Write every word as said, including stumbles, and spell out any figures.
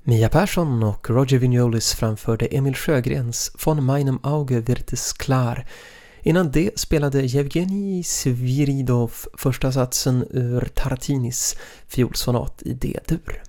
Mia Persson och Roger Vignolis framförde Emil Sjögrens Von meinem Auge wird es klar. Innan det spelade Yevgeny Sviridov första satsen ur Taratinis fiolsonat i D-dur.